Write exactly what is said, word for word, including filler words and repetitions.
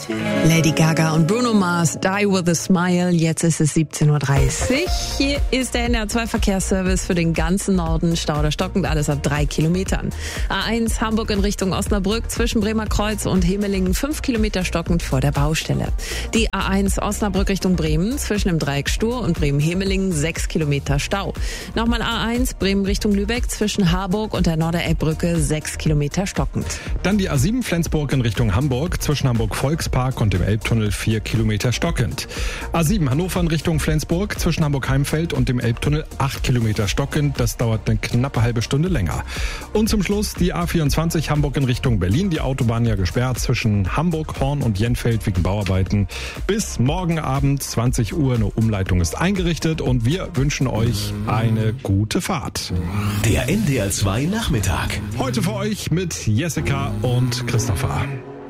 Lady Gaga und Bruno Mars, Die With A Smile. Jetzt ist es siebzehn Uhr dreißig. Hier ist der N R zwei Verkehrsservice für den ganzen Norden. Stau oder stockend, alles ab drei Kilometern. A eins Hamburg in Richtung Osnabrück zwischen Bremer Kreuz und Hemelingen fünf Kilometer stockend vor der Baustelle. Die A eins Osnabrück Richtung Bremen zwischen dem Dreieck Stur und Bremen-Hemelingen sechs Kilometer Stau. Nochmal A eins Bremen Richtung Lübeck zwischen Harburg und der Norderelbbrücke sechs Kilometer stockend. Dann die A sieben Flensburg in Richtung Hamburg zwischen Hamburg-Volkspark und dem Elbtunnel vier Kilometer stockend. A sieben Hannover in Richtung Flensburg zwischen Hamburg-Heimfeld und dem Elbtunnel acht Kilometer stockend. Das dauert eine knappe halbe Stunde länger. Und zum Schluss die A vierundzwanzig Hamburg in Richtung Berlin. Die Autobahn ja gesperrt zwischen Hamburg, Horn und Jenfeld wegen Bauarbeiten. Bis morgen Abend zwanzig Uhr. Eine Umleitung ist eingerichtet und wir wünschen euch eine gute Fahrt. Der N D R zwei Nachmittag. Heute für euch mit Jessica und Christopher.